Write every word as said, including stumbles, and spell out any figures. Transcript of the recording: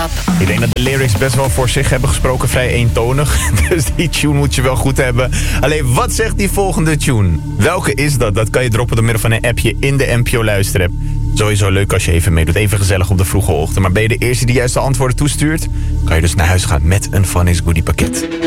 App. Ik denk dat de lyrics best wel voor zich hebben gesproken, vrij eentonig. Dus die tune moet je wel goed hebben. Alleen, wat zegt die volgende tune? Welke is dat? Dat kan je droppen door middel van een appje in de N P O Luisterapp. Sowieso leuk als je even meedoet. Even gezellig op de vroege ochtend. Maar ben je de eerste die juist de antwoorden toestuurt? Kan je dus naar huis gaan met een Phonics Goodie pakket.